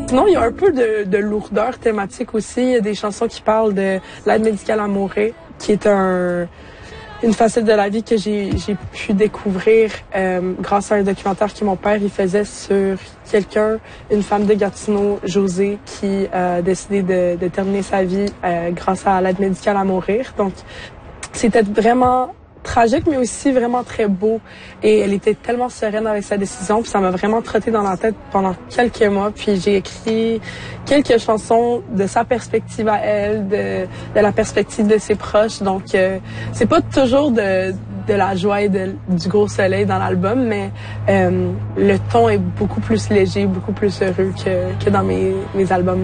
Sinon, il y a un peu de lourdeur thématique aussi. Il y a des chansons qui parlent de l'aide médicale à mourir, qui est une facette de la vie que j'ai pu découvrir grâce à un documentaire que mon père il faisait sur une femme de Gatineau, Josée, qui a décidé de terminer sa vie grâce à l'aide médicale à mourir. Donc, c'était vraiment tragique, mais aussi vraiment très beau. Et elle était tellement sereine avec sa décision, puis ça m'a vraiment trotté dans la tête pendant quelques mois. Puis j'ai écrit quelques chansons de sa perspective à elle, de la perspective de ses proches. Donc, c'est pas toujours de la joie et du gros soleil dans l'album, mais le ton est beaucoup plus léger, beaucoup plus heureux que dans mes albums.